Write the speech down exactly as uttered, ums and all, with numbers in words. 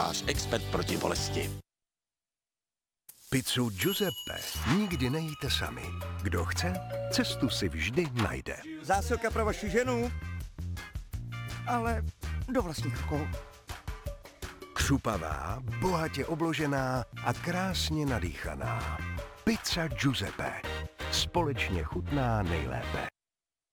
lékař, expert proti bolesti. Pizzu Giuseppe nikdy nejíte sami. Kdo chce, cestu si vždy najde. Zásilka pro vaši ženu, ale do vlastních rukou. Křupavá, bohatě obložená a krásně nadýchaná. Pizza Giuseppe. Společně chutná nejlépe.